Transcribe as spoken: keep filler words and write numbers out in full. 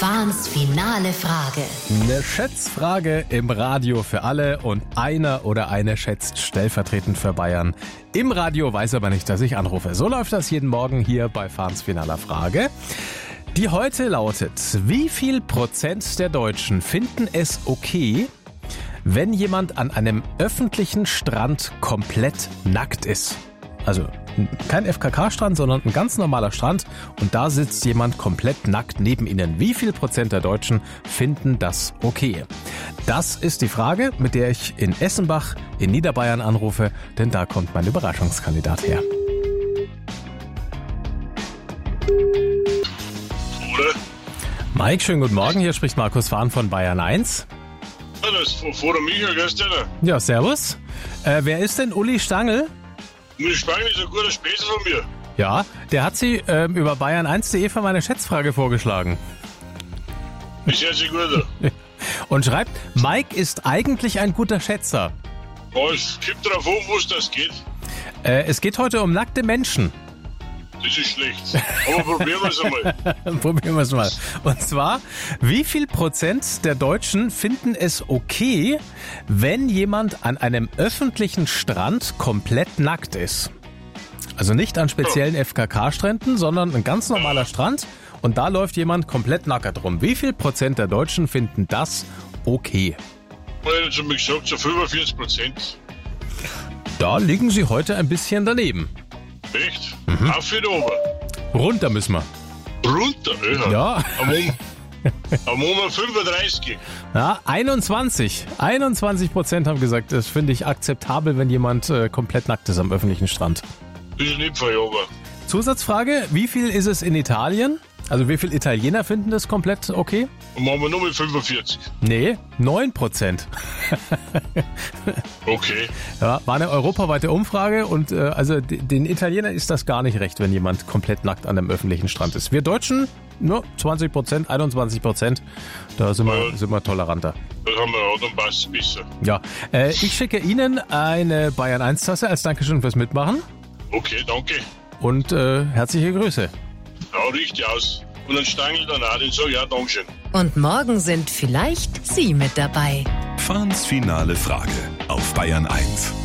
Fahns finale Frage. Eine Schätzfrage im Radio für alle und einer oder eine schätzt stellvertretend für Bayern. Im Radio weiß aber nicht, dass ich anrufe. So läuft das jeden Morgen hier bei Fahns finaler Frage. Die heute lautet: Wie viel Prozent der Deutschen finden es okay, wenn jemand an einem öffentlichen Strand komplett nackt ist? Also kein F K K-Strand, sondern ein ganz normaler Strand und da sitzt jemand komplett nackt neben ihnen. Wie viel Prozent der Deutschen finden das okay? Das ist die Frage, mit der ich in Essenbach in Niederbayern anrufe, denn da kommt mein Überraschungskandidat her. Oder? Mike, schönen guten Morgen, hier spricht Markus Fahn von Bayern eins. Ja, das ist von vor der Michael, gestern. Ja, servus. Äh, wer ist denn Uli Stangl? Uli Stangl ist ein guter Späße von mir. Ja, der hat Sie ähm, über bayern eins punkt de für meine Schätzfrage vorgeschlagen. Ist sehr, sehr gut. Und schreibt, Mike ist eigentlich ein guter Schätzer. Ja, es kommt darauf an, wo es das geht. Äh, es geht heute um nackte Menschen. Das ist schlecht. Aber probieren wir es einmal. Probieren wir es mal. Und zwar, wie viel Prozent der Deutschen finden es okay, wenn jemand an einem öffentlichen Strand komplett nackt ist? Also nicht an speziellen F K K-Stränden, sondern ein ganz normaler Strand und da läuft jemand komplett nackert rum. Wie viel Prozent der Deutschen finden das okay? Ich hätte schon mal gesagt, so fünfundvierzig Prozent. Da liegen Sie heute ein bisschen daneben. Echt? Mhm. Auf wieder oben. Runter müssen wir. Runter? Ja. Ja. Am Moment, am Moment fünfunddreißig. Ja, einundzwanzig. einundzwanzig Prozent haben gesagt, das finde ich akzeptabel, wenn jemand äh, komplett nackt ist am öffentlichen Strand. Das ist nicht von Yoga. Zusatzfrage, wie viel ist es in Italien? Also wie viele Italiener finden das komplett okay? Und machen wir nur mit fünfundvierzig. Nee, neun Prozent. Okay. Ja, war eine europaweite Umfrage und äh, also d- den Italienern ist das gar nicht recht, wenn jemand komplett nackt an einem öffentlichen Strand ist. Wir Deutschen nur zwanzig Prozent, einundzwanzig Prozent, da sind wir, Ja. sind wir toleranter. Das haben wir auch, dann passt es besser. Ja, äh, ich schicke Ihnen eine Bayern eins Tasse als Dankeschön fürs Mitmachen Okay, danke. und äh, herzliche Grüße. Ja, richtig aus. Und dann Stangl dann auch, den sage ich auch Dankeschön. Und morgen sind vielleicht Sie mit dabei. Fahns finale Frage auf Bayern eins.